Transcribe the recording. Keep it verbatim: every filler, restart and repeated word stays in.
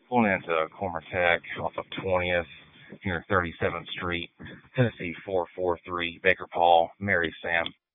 pulling into Cormer Tech off of twentieth near thirty-seventh Street, Tennessee four four three, Baker Paul, Mary Sam.